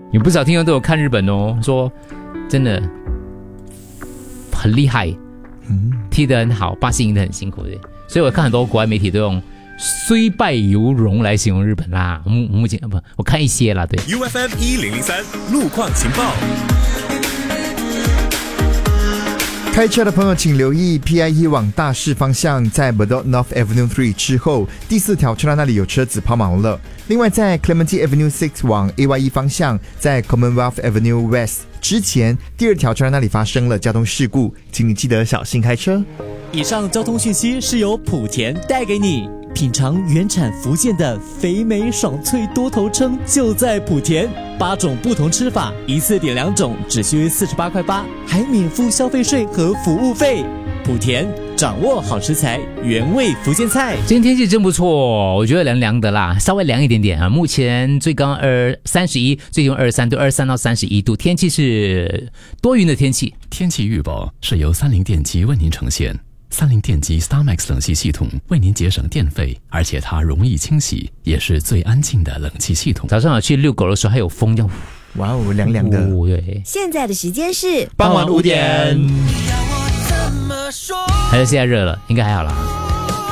有不少听众都有看日本哦，说真的很厉害，踢得很好，巴西赢得很辛苦的，所以我看很多国外媒体都用虽败犹荣来形容日本啦。目前不，我看一些啦，对。 UFM 1003路况情报。 开车的朋友请留意 PIE 往大市方向，在 Bedok North Avenue 3之后第4条车道那里有车子抛锚了。另外在 Clementi Avenue 6往 AYE 方向，在 Commonwealth Avenue West 之前第2条车道那里发生了交通事故，请你记得小心开车。 以上交通讯息是由莆田带给你。品尝原产福建的肥美爽脆多头称就在莆田，8种不同吃法，一次点2种，只需48块8，还免付消费税和服务费。莆田掌握好食材，原味福建菜。 今天天气真不错，我觉得凉凉的啦，稍微凉一点点啊。目前最高31，最低23度，23到31度，天气是多云的天气。 天气预报是由30电机为您呈现。30电机 StarMax 冷气系统为您节省电费，而且它容易清洗，也是最安静的冷气系统。 早上我去遛狗的时候还有风这样， 哇哦，凉凉的。 对。 现在的时间是傍晚5点。 还是现在热了，应该还好啦。